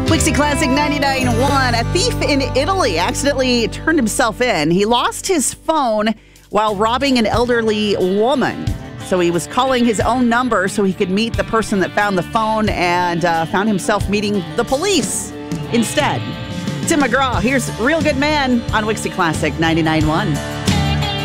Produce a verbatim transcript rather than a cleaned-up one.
Wixie Classic ninety-nine point one. A thief in Italy accidentally turned himself in. He lost his phone while robbing an elderly woman. So he was calling his own number so he could meet the person that found the phone and uh, found himself meeting the police instead. Tim McGraw, here's Real Good Man on Wixie Classic ninety-nine point one.